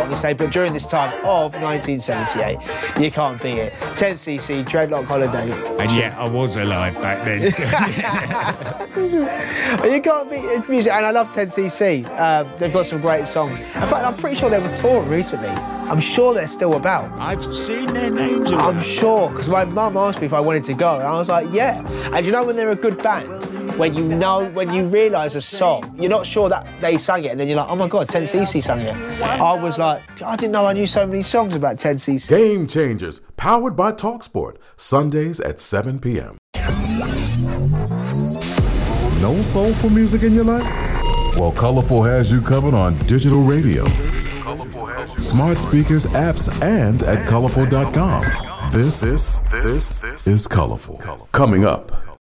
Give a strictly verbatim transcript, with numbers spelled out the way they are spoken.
going to say, but during this time of nineteen seventy-eight, you can't beat it. ten C C, Dreadlock Holiday. And yet I was alive back then. You can't beat it, music, and I love ten C C. Um, they've got some great songs. In fact, I'm pretty sure they were touring recently. I'm sure they're still about. I've seen their names around. I'm sure, because my mum asked me if I wanted to go, and I was like, yeah. And you know when they're a good band, when you know, when you realise a song, you're not sure that they sang it, and then you're like, oh my God, ten C C sang it. I was like, I didn't know I knew so many songs about ten C C. Game Changers, powered by TalkSport, Sundays at seven p.m. No soulful music in your life? Well, Colorful has you covered on digital radio, smart speakers, apps, and at colorful dot com. This, this, this is Colorful. Coming up,